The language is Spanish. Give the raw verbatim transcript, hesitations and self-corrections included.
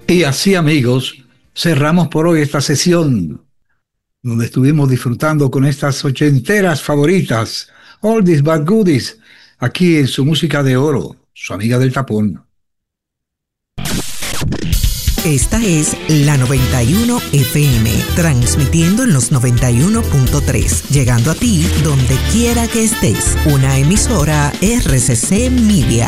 Y así, amigos, cerramos por hoy esta sesión donde estuvimos disfrutando con estas ochenteras favoritas, Oldies but Goodies, aquí en su música de oro, su amiga del tapón. Esta es la noventa y uno F M, transmitiendo en los noventa y uno punto tres, llegando a ti donde quiera que estés. Una emisora R C C Media.